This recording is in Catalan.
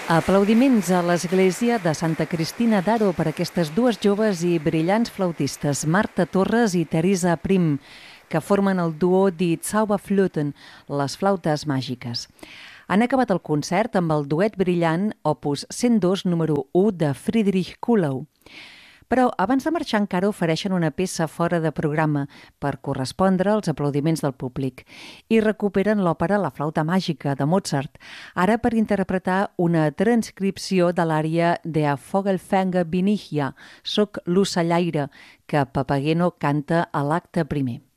Aplaudiments a l'església de Santa Cristina d'Aro per aquestes dues joves i brillants flautistes, Marta Torres i Teresa Prim, que formen el duo Die Zauberflöten, les flautes màgiques. Han acabat el concert amb el duet brillant opus 102 número 1 de Friedrich Kuhlau. Però abans de marxar encara ofereixen una peça fora de programa per correspondre als aplaudiments del públic i recuperen l'òpera La flauta màgica de Mozart, ara per interpretar una transcripció de l'ària Der Vogelfänger bin ich ja, Soc l'ocellaire, que Papageno canta a l'acte primer.